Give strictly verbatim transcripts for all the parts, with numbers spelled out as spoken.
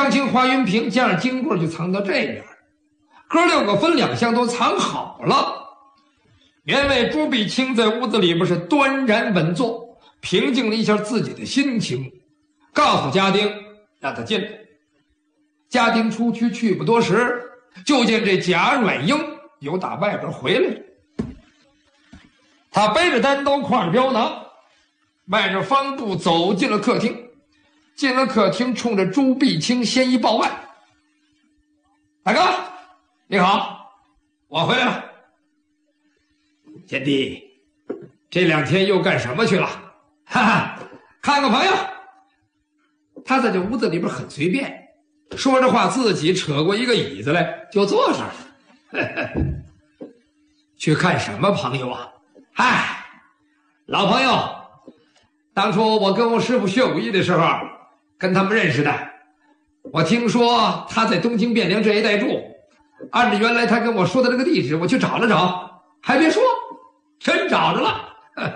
长青、华云平加上金棍就藏到这边，哥六个分两厢都藏好了。原为朱碧清在屋子里边是端然稳坐，平静了一下自己的心情，告诉家丁让他进来。家丁出去去不多时，就见这贾软英由打外边回来了。他背着单刀，挎着镖囊，迈着方步走进了客厅。进了客厅，冲着朱碧清先一报案：“大哥，你好，我回来了。贤弟，这两天又干什么去了？哈哈，看个朋友。”他在这屋子里边很随便，说着话自己扯过一个椅子来就坐上了。去看什么朋友啊？嗨，老朋友，当初我跟我师傅学武艺的时候跟他们认识的。我听说他在东京汴梁这一带住，按照原来他跟我说的这个地址我去找了找，还别说真找着了。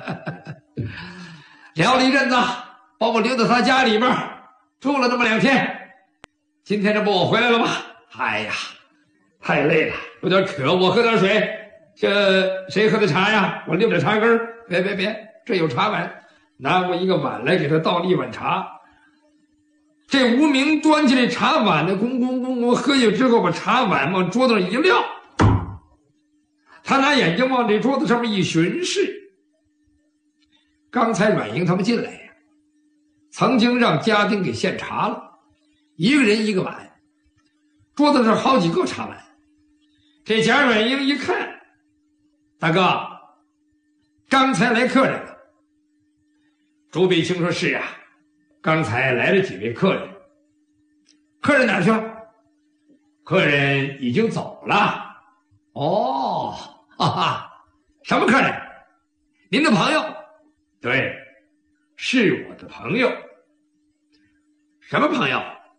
聊了一阵子，把我留到他家里边住了那么两天。今天这不我回来了吗？哎呀，太累了，有点渴，我喝点水。这谁喝的茶呀？我溜点茶根。别别别，这有茶碗，拿过一个碗来给他倒了一碗茶。这无名端起这茶碗的，咣咣咣咣喝下之后，把茶碗往桌子上一撂。他拿眼睛往这桌子上面一巡视，刚才阮英他们进来呀，曾经让家丁给献茶了，一个人一个碗，桌子上好几个茶碗。这贾阮英一看，大哥，刚才来客人了。朱碧清说：“是啊，刚才来了几位客人。客人哪儿去了？客人已经走了。哦，哈哈，什么客人？您的朋友？对，是我的朋友。什么朋友？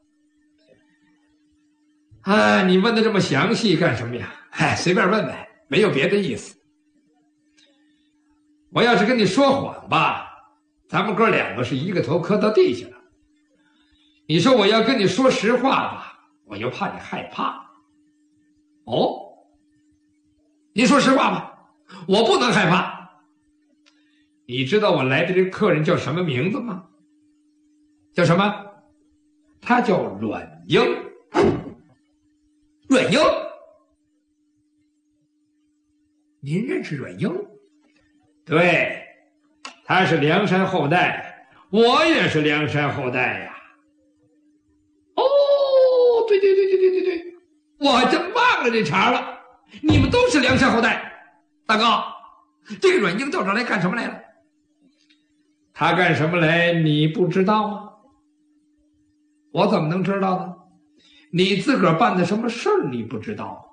啊，你问的这么详细干什么呀？哎，随便问问，没有别的意思。我要是跟你说谎吧，咱们哥两个是一个头磕到地下了。你说我要跟你说实话吧，我又怕你害怕。哦，你说实话吧，我不能害怕。你知道我来的这个客人叫什么名字吗？叫什么？他叫阮英。阮英？您认识阮英？对，他是梁山后代，我也是梁山后代呀。哦，对对对对对对对，我还真忘了这茬了。你们都是梁山后代。大哥，这个阮英到这来干什么来了？他干什么来你不知道吗？我怎么能知道呢？你自个儿办的什么事儿你不知道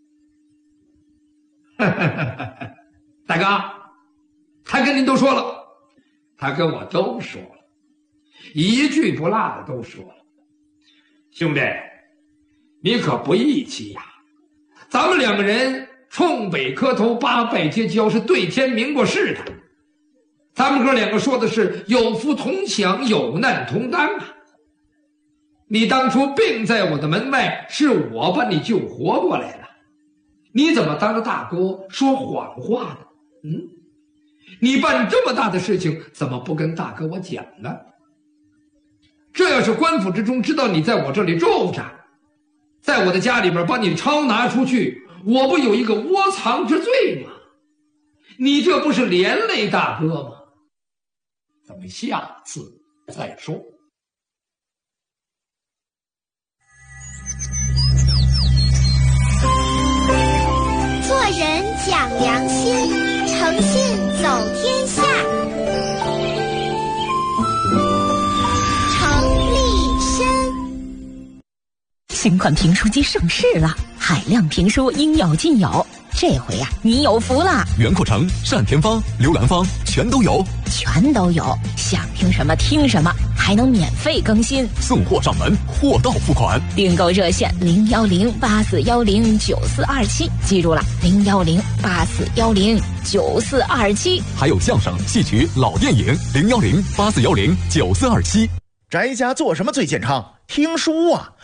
吗？大哥，他跟您都说了，他跟我都说了，一句不落的都说了。兄弟，你可不义气呀！咱们两个人冲北磕头，八拜结交，是对天明过誓的。咱们哥两个说的是有福同享，有难同当啊！你当初病在我的门外，是我把你救活过来了，你怎么当着大哥说谎话呢？嗯，你办这么大的事情，怎么不跟大哥我讲呢？这要是官府之中知道你在我这里住着，在我的家里边把你抄拿出去，我不有一个窝藏之罪吗？你这不是连累大哥吗？咱们下次再说。 做人讲良心，诚信走天下。程立深， 新款评书机上市了，海量评书应有尽有。这回呀、啊，你有福了！ 袁阔成、单田芳、刘兰芳全都有， 全都有，想听什么听什么，还能免费更新， 送货上门，货到付款。 订购热线零幺零八四幺零九四二七，记住了，零幺零八四幺零九四二七。 还有相声、戏曲、老电影，零幺零八四幺零九四二七。 宅家做什么最健康？听书啊！